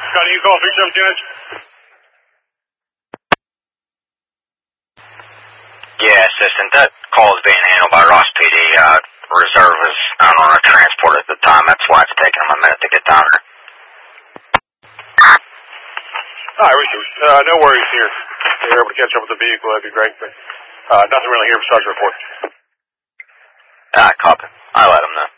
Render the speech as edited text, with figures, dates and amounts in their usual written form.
Scotty, you call 317 units? Yeah, assistant. That call is being handled by Ross PD. Reserve is on a transport at the time. That's why it's taking them a minute to get down there. Alright, Richard. No worries here. If you're able to catch up with the vehicle, that'd be great. But nothing really here besides report. Copy. I'll let them know.